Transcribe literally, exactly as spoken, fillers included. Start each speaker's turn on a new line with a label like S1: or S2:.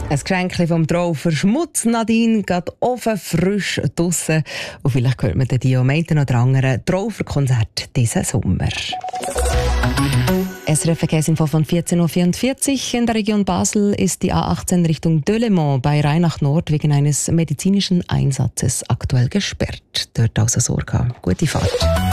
S1: Ein Geschenk vom Traufer Schmutz, Nadine, geht offen frisch draussen. Und vielleicht hört man den Diometen oder anderen Trauferkonzert diesen Sommer. S R F Verkehrsinfo von vierzehn Uhr vierundvierzig. In der Region Basel ist die A achtzehn Richtung Delémont bei Rhein Nord wegen eines medizinischen Einsatzes aktuell gesperrt. Dort außer Sorge. Gute Fahrt.